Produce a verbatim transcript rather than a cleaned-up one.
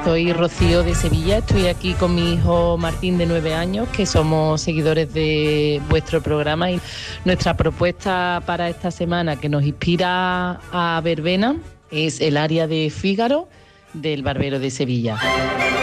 soy Rocío de Sevilla, estoy aquí con mi hijo Martín de nueve años, que somos seguidores de vuestro programa, y nuestra propuesta para esta semana que nos inspira a verbena es el aria de Fígaro del Barbero de Sevilla.